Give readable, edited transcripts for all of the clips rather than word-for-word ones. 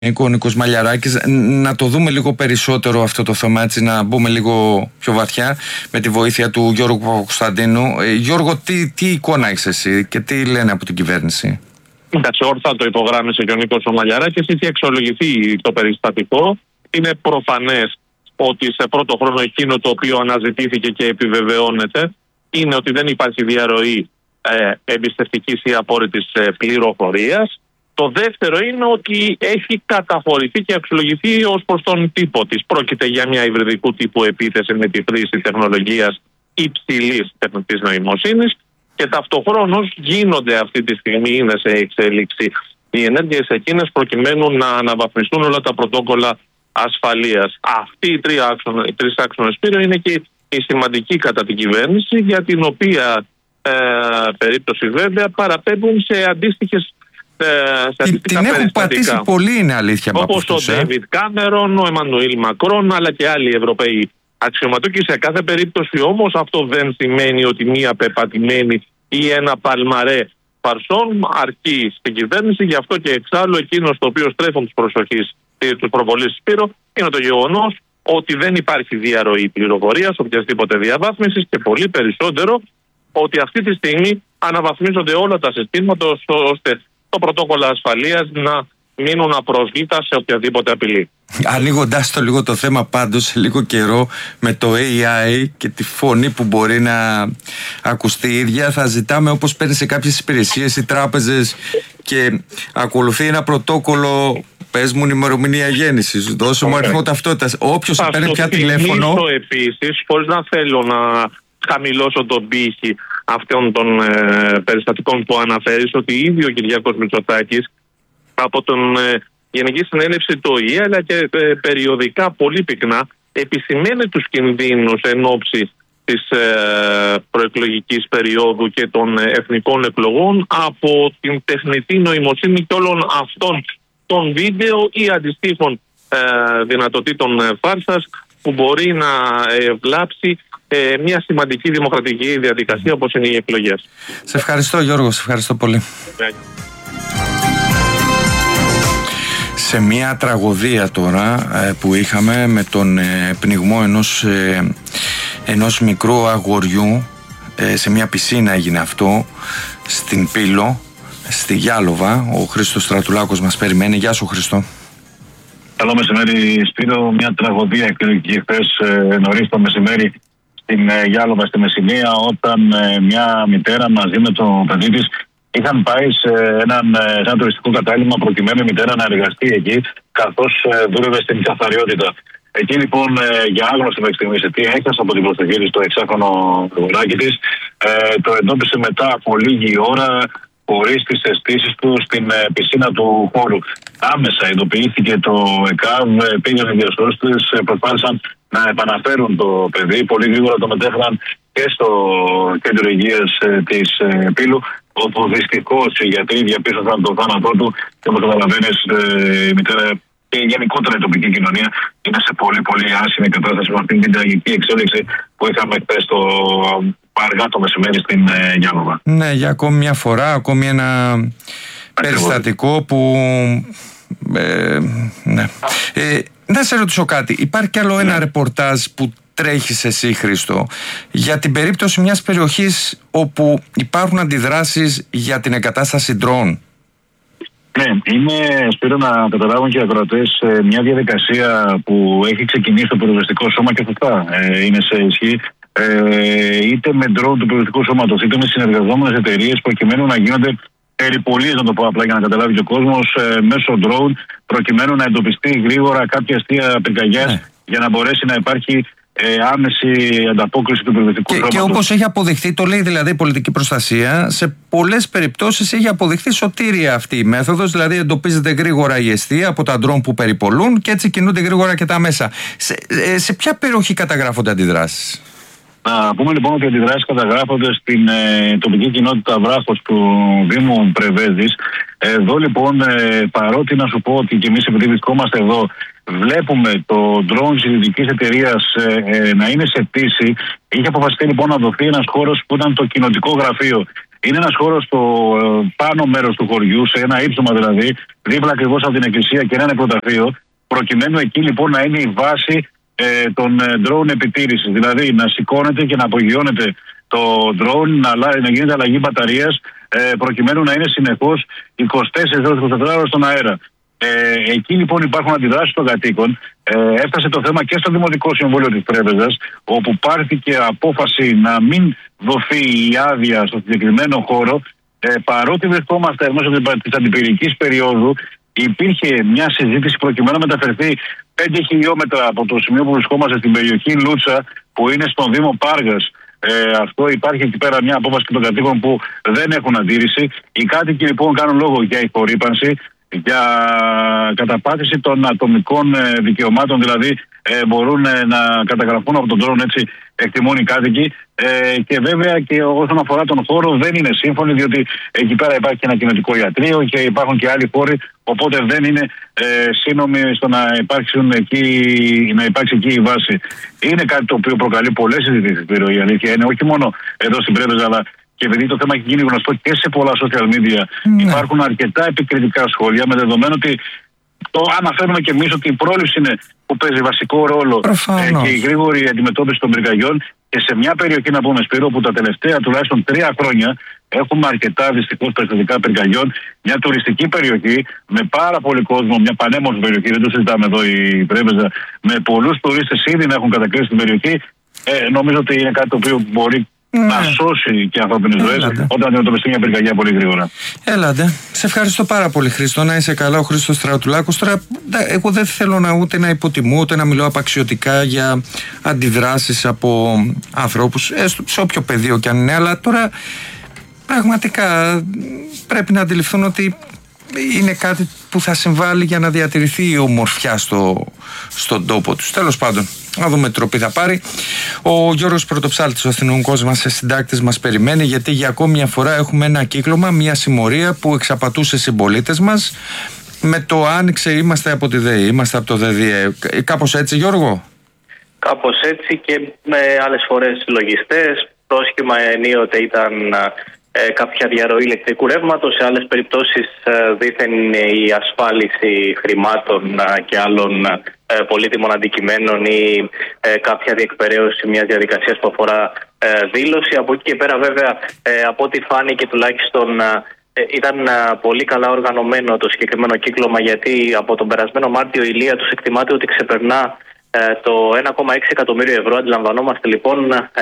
ο Νίκος Μαλιαράκης. Να το δούμε λίγο περισσότερο αυτό το θέμα, έτσι, να μπούμε λίγο πιο βαθιά με τη βοήθεια του Γιώργου Παπακοσταντίνου. Γιώργο, τι εικόνα έχεις εσύ και τι λένε από την κυβέρνηση? Εντάξει, όρθα το υπογράμμισε και ο Νίκος Μαλιαράκης. Έχει αξιολογηθεί το περιστατικό. Είναι προφανές ότι σε πρώτο χρόνο εκείνο το οποίο αναζητήθηκε και επιβεβαιώνεται είναι ότι δεν υπάρχει διαρροή εμπιστευτικής ή απόρριτης πληροφορίας. Το δεύτερο είναι ότι έχει καταφορηθεί και αξιολογηθεί ως προς τον τύπο της. Πρόκειται για μια υβριδικού τύπου επίθεση με τη χρήση τεχνολογίας υψηλής τεχνητής νοημοσύνης και ταυτοχρόνως γίνονται αυτή τη στιγμή, είναι σε εξέλιξη, οι ενέργειες εκείνες προκειμένου να αναβαθμιστούν όλα τα πρωτόκολλα ασφαλείας. Αυτοί οι τρεις άξονες πύρο είναι και η σημαντική κατά την κυβέρνηση, για την οποία περίπτωση βέβαια παραπέμπουν σε αντίστοιχες. Την έχουν πατήσει πολύ, είναι αλήθεια. Όπως ο Ντέιβιντ Κάμερον, ο Εμμανουήλ Μακρόν, αλλά και άλλοι Ευρωπαίοι αξιωματούχοι. Σε κάθε περίπτωση όμως αυτό δεν σημαίνει ότι μία πεπατημένη ή ένα παλμαρέ φαρσών αρκεί στην κυβέρνηση. Γι' αυτό και εξάλλου εκείνο το οποίο στρέφουν τους προβολής Σπύρο είναι το γεγονός ότι δεν υπάρχει διαρροή πληροφορίας, οποιασδήποτε διαβάθμισης, και πολύ περισσότερο ότι αυτή τη στιγμή αναβαθμίζονται όλα τα συστήματα ώστε το πρωτόκολλο ασφαλείας να μείνουν απρόσβλητα σε οποιαδήποτε απειλή. Ανοίγοντας το λίγο το θέμα πάντως σε λίγο καιρό με το AI και τη φωνή που μπορεί να ακουστεί η ίδια, θα ζητάμε, όπως παίρνει σε κάποιες υπηρεσίες οι τράπεζες και ακολουθεί ένα πρωτόκολλο, πες μου ημερομηνία γέννησης, δώσε μου αριθμό ταυτότητας, όποιος θα παίρνει πια τηλέφωνο. Επίσης, χωρίς να θέλω να χαμηλώσω τον πύχη αυτών των περιστατικών που αναφέρεις, ότι ήδη ο Κυριάκος Μητσοτάκης από τον Γενική Συνέλευση του ΟΗΕ, αλλά και περιοδικά πολύ πυκνά επισημαίνει τους κινδύνους εν ώψη της προεκλογικής περίοδου και των εθνικών εκλογών από την τεχνητή νοημοσύνη και όλων αυτών των βίντεο ή αντιστοίχων δυνατοτήτων φάρσας που μπορεί να βλάψει μια σημαντική δημοκρατική διαδικασία όπως είναι οι εκλογές. Σε ευχαριστώ, Γιώργο, σε ευχαριστώ πολύ. Σε μια τραγωδία τώρα που είχαμε με τον πνιγμό ενός μικρού αγοριού σε μια πισίνα, έγινε αυτό στην Πύλο, στη Γιάλοβα. Ο Χρήστος Στρατουλάκος μας περιμένει. Γεια σου, Χρήστο. Καλό μεσημέρι, Σπύρο. Μια τραγωδία εκδηλώθηκε χθες νωρίς το μεσημέρι στην Γιάλοβα, στη Μεσσηνία, όταν μια μητέρα μαζί με το παιδί της είχαν πάει σε ένα τουριστικό κατάλημα προκειμένου η μητέρα να εργαστεί εκεί, καθώς δούλευε στην καθαριότητα. Εκεί λοιπόν, για άγνωστη μέχρι στιγμής αιτία, έχασε από την προσοχή της το 6χρονο αγοράκι της. Το εντόπισε μετά από λίγη ώρα, χωρίς τις αισθήσεις του, στην πισίνα του χώρου. Άμεσα ειδοποιήθηκε το ΕΚΑΒ, πήγαν οι διασώστες, προσπάθησαν να επαναφέρουν το παιδί. Πολύ γρήγορα το μετέφεραν και στο κέντρο υγείας της Πύλου, όπου δυστυχώς οι γιατροί διαπίστωσαν τον θάνατό του και, όπως καταλαβαίνεις, η μητέρα και γενικότερα η τοπική κοινωνία είναι σε πολύ πολύ άσχημη κατάσταση με αυτήν την τραγική εξέλιξη που είχαμε χθες αργά το μεσημέρι στην Γιάλοβα. Ναι, για ακόμη μια φορά, ακόμη ένα περιστατικό που... ναι. Να σε ρωτήσω κάτι. Υπάρχει κι άλλο ένα ρεπορτάζ που τρέχεις εσύ, Χρήστο, για την περίπτωση μιας περιοχής όπου υπάρχουν αντιδράσεις για την εγκατάσταση ντρόουν. Ναι, είναι, Σπύρο, να καταλάβουν και οι ακροατές, μια διαδικασία που έχει ξεκινήσει το πυροσβεστικό σώμα και σωστά είναι σε ισχύ, είτε με ντρόουν του πυροσβεστικού σώματος είτε με συνεργαζόμενες εταιρείες, προκειμένου να γίνονται περιπολίες, να το πω απλά για να καταλάβει και ο κόσμος, μέσω ντρόουν, προκειμένου να εντοπιστεί γρήγορα κάποια αστεία πυρκαγιάς, για να μπορέσει να υπάρχει άμεση ανταπόκριση του πυροσβεστικού σώματος. Και όπως έχει αποδειχθεί, το λέει δηλαδή η πολιτική προστασία, σε πολλές περιπτώσεις έχει αποδειχθεί σωτήρια αυτή η μέθοδος, δηλαδή εντοπίζεται γρήγορα η αιστεία από τα ντρόουν που περιπολούν και έτσι κινούνται γρήγορα και τα μέσα. Σε ποια περιοχή καταγράφονται αντιδράσεις? Να πούμε λοιπόν ότι οι αντιδράσεις καταγράφονται στην τοπική κοινότητα Βράχος του Δήμου Πρεβέζης. Εδώ λοιπόν, παρότι να σου πω ότι και εμείς επειδή βρισκόμαστε εδώ, βλέπουμε το ντρόουν της ιδιωτικής εταιρείας να είναι σε πτήση, είχε αποφασιστεί λοιπόν να δοθεί ένας χώρος που ήταν το κοινοτικό γραφείο Είναι ένας χώρος στο πάνω μέρος του χωριού, σε ένα ύψωμα δηλαδή, δίπλα ακριβώς από την εκκλησία και ένα νεκροταφείο, προκειμένου εκεί λοιπόν να είναι η βάση των drone επιτήρησης. Δηλαδή να σηκώνεται και να απογειώνεται το drone, να γίνεται αλλαγή μπαταρίας, προκειμένου να είναι συνεχώς 24 ώρες στον αέρα. Εκεί λοιπόν υπάρχουν αντιδράσεις των κατοίκων. Έφτασε το θέμα και στο Δημοτικό Συμβούλιο της Πρέβεζας, όπου πάρθηκε απόφαση να μην δοθεί η άδεια στο συγκεκριμένο χώρο, παρότι βρισκόμαστε εν μέσω της αντιπυρικής περίοδου. Υπήρχε μια συζήτηση προκειμένου να μεταφερθεί 5 χιλιόμετρα από το σημείο που βρισκόμαστε στην περιοχή Λούτσα, που είναι στον Δήμο Πάργας. Αυτό υπάρχει εκεί πέρα μια απόφαση των κατοίκων που δεν έχουν αντίρρηση. Οι κάτοικοι λοιπόν κάνουν λόγο για υπορρίπανση, για καταπάτηση των ατομικών δικαιωμάτων, δηλαδή μπορούν να καταγραφούν από τον drone, έτσι εκτιμούν οι κάτοικοι. Και βέβαια και όσον αφορά τον χώρο δεν είναι σύμφωνοι, διότι εκεί πέρα υπάρχει ένα κοινοτικό ιατρείο και υπάρχουν και άλλοι χώροι, οπότε δεν είναι σύνομοι στο να υπάρξει εκεί η βάση. Είναι κάτι το οποίο προκαλεί πολλές συζητήσεις, η αλήθεια είναι, όχι μόνο εδώ στην Πρέβεζα, αλλά και επειδή το θέμα έχει γίνει γνωστό και σε πολλά social media, υπάρχουν αρκετά επικριτικά σχόλια, με δεδομένο ότι το αναφέρουμε και εμείς ότι η πρόληψη είναι που παίζει βασικό ρόλο και η γρήγορη αντιμετώπιση των πυρκαγιών. Και σε μια περιοχή, να πούμε, Σπύρο, που τα τελευταία τουλάχιστον 3 χρόνια έχουμε αρκετά δυστυχώς περιστατικά πυρκαγιών, μια τουριστική περιοχή με πάρα πολύ κόσμο, μια πανέμορφη περιοχή, δεν το συζητάμε εδώ η Πρέβεζα, με πολλούς τουρίστες ήδη να έχουν κατακλείσει την περιοχή. Νομίζω ότι είναι κάτι το οποίο μπορεί να σώσει και ανθρώπινες ζωές όταν αντιμετωπιστεί μια πυρκαγιά πολύ γρήγορα. Έλατε. Σε ευχαριστώ πάρα πολύ, Χρήστο. Να είσαι καλά, ο Χρήστος Στρατουλάκος. Τώρα, εγώ δεν θέλω ούτε να υποτιμώ, ούτε να μιλώ απαξιωτικά για αντιδράσεις από ανθρώπους, σε όποιο πεδίο κι αν είναι, αλλά τώρα πραγματικά πρέπει να αντιληφθούν ότι είναι κάτι που θα συμβάλλει για να διατηρηθεί η ομορφιά στον τόπο τους. Τέλος πάντων, να δούμε τι τροπή θα πάρει. Ο Γιώργος Πρωτοψάλτης, ο αστυνομικός μας συντάκτης, μας περιμένει, γιατί για ακόμη μια φορά έχουμε ένα κύκλωμα, μια συμμορία που εξαπατούσε συμπολίτες μας με το άνοιξε είμαστε από τη ΔΕΗ, είμαστε από το ΔΔΕ. Κάπως έτσι, Γιώργο? Κάπως έτσι και με άλλες φορές λογιστές. Πρόσχημα ενίοτε ήταν κάποια διαρροή ηλεκτρικού ρεύματος, σε άλλες περιπτώσεις δήθεν η ασφάλιση χρημάτων και άλλων πολύτιμων αντικειμένων ή κάποια διεκπεραίωση μιας διαδικασίας που αφορά δήλωση. Από εκεί και πέρα, βέβαια, από ό,τι φάνηκε τουλάχιστον, ήταν πολύ καλά οργανωμένο το συγκεκριμένο κύκλωμα, γιατί από τον περασμένο Μάρτιο η ηλία τους εκτιμάται ότι ξεπερνά το 1,6 εκατομμύριο ευρώ. Αντιλαμβανόμαστε λοιπόν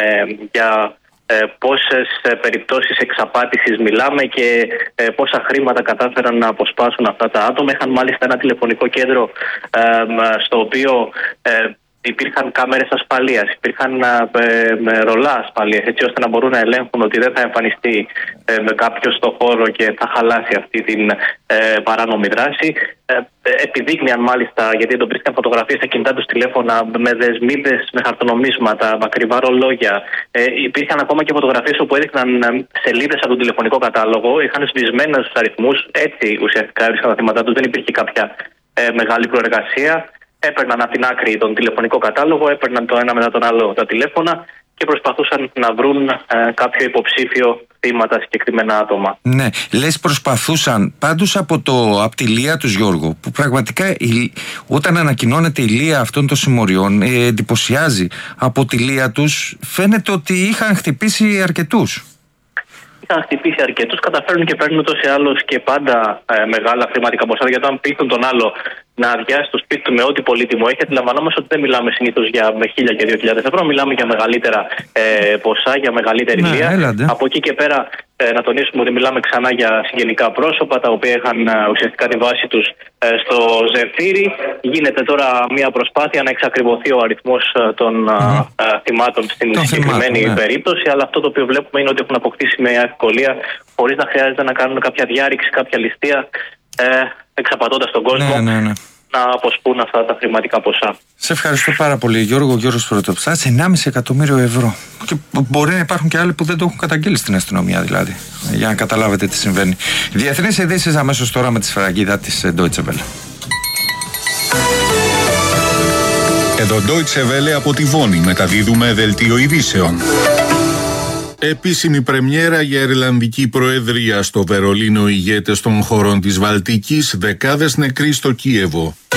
για πόσες περιπτώσεις εξαπάτησης μιλάμε και πόσα χρήματα κατάφεραν να αποσπάσουν αυτά τα άτομα. Είχαν μάλιστα ένα τηλεφωνικό κέντρο στο οποίο υπήρχαν κάμερες ασφαλείας, υπήρχαν ρολά ασφαλείας, έτσι ώστε να μπορούν να ελέγχουν ότι δεν θα εμφανιστεί με κάποιο στο χώρο και θα χαλάσει αυτή την παράνομη δράση. Επιδείκνυαν μάλιστα, γιατί εντοπίστηκαν φωτογραφίες στα κινητά τους τηλέφωνα με δεσμίδες, με χαρτονομίσματα, με ακριβά ρολόγια. Υπήρχαν ακόμα και φωτογραφίες όπου έδειχναν σελίδες από τον τηλεφωνικό κατάλογο, είχαν σβησμένους αριθμούς, έτσι ουσιαστικά έβρισκαν τα θύματα τους, δεν υπήρχε κάποια μεγάλη προεργασία. Έπαιρναν από την άκρη τον τηλεφωνικό κατάλογο, έπαιρναν το ένα μετά τον άλλο τα τηλέφωνα και προσπαθούσαν να βρουν κάποιο υποψήφιο θύμα, τα συγκεκριμένα άτομα. Ναι, λες προσπαθούσαν. Πάντως από τη λία τους, Γιώργο, που πραγματικά όταν ανακοινώνεται η λία αυτών των συμμοριών εντυπωσιάζει. Από τη λία τους φαίνεται ότι είχαν χτυπήσει αρκετούς. Είχαν χτυπήσει αρκετούς, καταφέρνουν και παίρνουν ούτως ή άλλως και πάντα μεγάλα χρηματικά ποσά. Γιατί αν πείθουν τον άλλο να αδειάσει το σπίτι του με ό,τι πολύτιμο έχει, αντιλαμβανόμαστε ότι δεν μιλάμε συνήθως για 1.000 και 2.000 ευρώ, μιλάμε για μεγαλύτερα ποσά, για μεγαλύτερη λία. Από εκεί και πέρα, να τονίσουμε ότι μιλάμε ξανά για συγγενικά πρόσωπα, τα οποία είχαν ουσιαστικά τη βάση τους στο Ζεφύρι. Γίνεται τώρα μια προσπάθεια να εξακριβωθεί ο αριθμός των θυμάτων στην συγκεκριμένη περίπτωση, αλλά αυτό το οποίο βλέπουμε είναι ότι έχουν αποκτήσει με ευκολία, χωρίς να χρειάζεται να κάνουν κάποια διάρρηξη, κάποια ληστεία, εξαπατώντας τον κόσμο να αποσπούν αυτά τα χρηματικά ποσά. Σε ευχαριστώ πάρα πολύ, Γιώργο. Γιώργος Πρωτοψάλτης, 1,5 εκατομμύριο ευρώ. Και μπορεί να υπάρχουν και άλλοι που δεν το έχουν καταγγείλει στην αστυνομία, δηλαδή. Για να καταλάβετε τι συμβαίνει. Διεθνείς ειδήσεις αμέσως τώρα με τη σφραγίδα της Deutsche Welle. Εδώ Deutsche Welle από τη Βόνη μεταδίδουμε δελτίο ειδήσεων. Επίσημη πρεμιέρα για Ιρλανδική Προεδρία στο Βερολίνο, ηγέτες των χωρών της Βαλτικής, δεκάδες νεκροί στο Κίεβο.